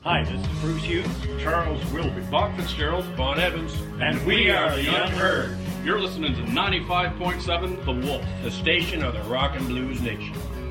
Hi, this is Bruce Hughes, Charles Wilby, Bob Fitzgerald, Vaughn Evans, and we are the Unheard. You're listening to 95.7 The Wolf, the station of the Rock and Blues Nation.